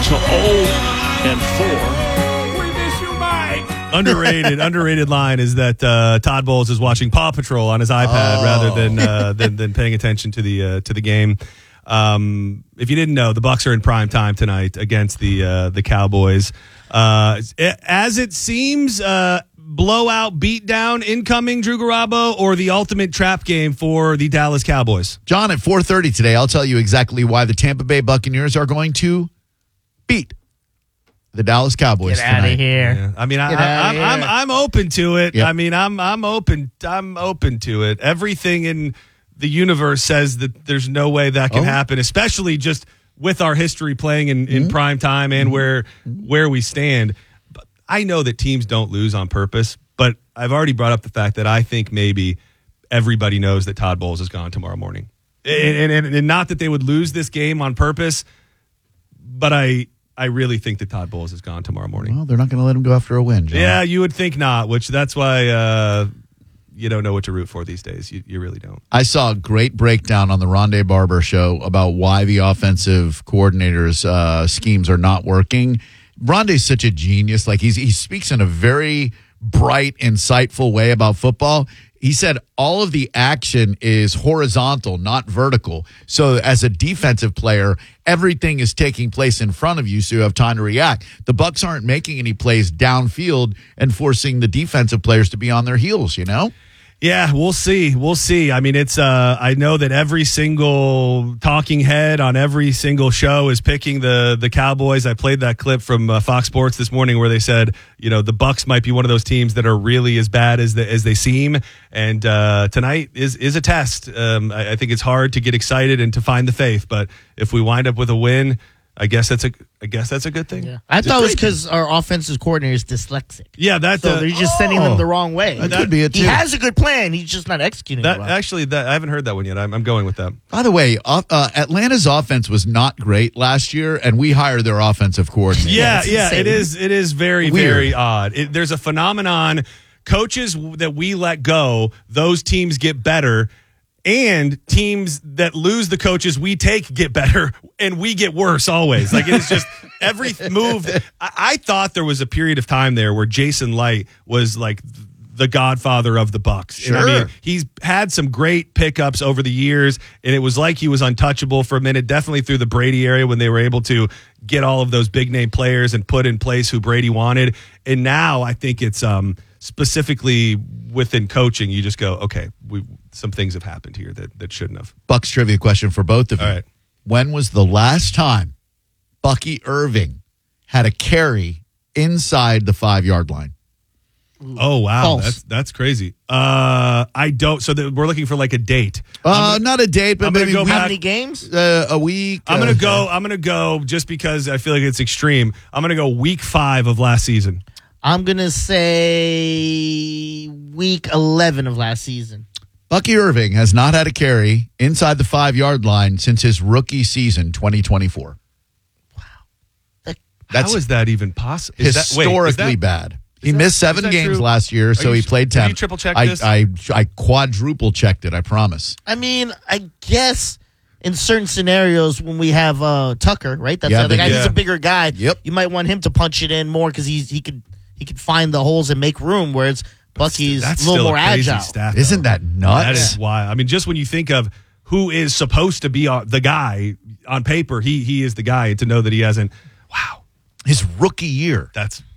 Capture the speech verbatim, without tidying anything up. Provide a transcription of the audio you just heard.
to oh and four. We miss you, Mike. Underrated, underrated line is that uh, Todd Bowles is watching Paw Patrol on his iPad Oh. rather than, uh, than than paying attention to the uh, to the game. Um, if you didn't know, the Bucs are in prime time tonight against the uh, the Cowboys. Uh, as it seems, uh, blowout beatdown incoming, Drew Garabo, or the ultimate trap game for the Dallas Cowboys? John, at four thirty today, I'll tell you exactly why the Tampa Bay Buccaneers are going to beat the Dallas Cowboys Get out tonight. of here. Yeah. I mean, I, Get I, outta I'm, here. I'm I'm open to it. Yep. I mean, I'm I'm open. I'm open to it. Everything in the universe says that there's no way that can Oh. happen, especially just with our history playing in, in Mm-hmm. prime time and where where we stand. But I know that teams don't lose on purpose, but I've already brought up the fact that I think maybe everybody knows that Todd Bowles is gone tomorrow morning, and, and, and not that they would lose this game on purpose, but I. I really think that Todd Bowles is gone tomorrow morning. Well, they're not going to let him go after a win, John. Yeah, you would think not, which that's why uh, you don't know what to root for these days. You, you really don't. I saw a great breakdown on the Rondé Barber show about why the offensive coordinator's uh, schemes are not working. Rondé's such a genius. Like he's he speaks in a very bright, insightful way about football. He said all of the action is horizontal, not vertical. So as a defensive player, everything is taking place in front of you, so you have time to react. The Bucs aren't making any plays downfield and forcing the defensive players to be on their heels, you know? Yeah, we'll see. We'll see. I mean, it's. Uh, I know that every single talking head on every single show is picking the the Cowboys. I played that clip from uh, Fox Sports this morning where they said, you know, the Bucs might be one of those teams that are really as bad as the, as they seem. And uh, tonight is is a test. Um, I, I think it's hard to get excited and to find the faith, but if we wind up with a win, I guess that's a. I guess that's a good thing. Yeah. I thought it was because our offensive coordinator is dyslexic. Yeah, that's So uh, they're just sending Oh. them the wrong way. That could be it, He too. has a good plan. He's just not executing that it well. actually. That I haven't heard that one yet. I'm, I'm going with that. By the way, uh, uh, Atlanta's offense was not great last year, and we hired their offensive coordinator. Yeah, That's yeah, insane. it is. It is very, Weird. very odd. It, there's a phenomenon. Coaches that we let go, those teams get better, and teams that lose the coaches we take get better, and we get worse always. Like it's just every move. I, I thought there was a period of time there where Jason Light was like the godfather of the Bucs. And I Sure. mean, he's had some great pickups over the years, and it was like he was untouchable for a minute, definitely through the Brady area when they were able to get all of those big name players and put in place who Brady wanted. And now I think it's um, specifically within coaching, you just go, okay, we some things have happened here that, that shouldn't have. Bucks trivia question for both of you. All right. When was the last time Bucky Irving had a carry inside the five-yard line? Oh, wow. False. That's that's crazy. Uh, I don't. So that we're looking for like a date. Uh, not a date, but I'm gonna maybe go week- How back- many games? uh, a week. I'm uh, gonna go. I'm gonna go just because I feel like it's extreme. I'm gonna go week five of last season. I'm going to say week eleven of last season. Bucky Irving has not had a carry inside the five-yard line since his rookie season, twenty twenty-four. That's How is that even possible? historically bad. He that- missed is seven that games true? last year, so you he s- played did ten. you triple check I, this? I I quadruple checked it. I promise. I mean, I guess in certain scenarios when we have uh, Tucker, right? That's Yeah, the other big- guy. He's yeah. a bigger guy. Yep. You might want him to punch it in more because he's he could he could find the holes and make room. Whereas Bucky's That's a little still more a crazy agile. stat, Isn't though. that nuts? That is why. I mean, just when you think of who is supposed to be uh, the guy on paper, he he is the guy, and to know that he hasn't. Wow, His rookie year. that's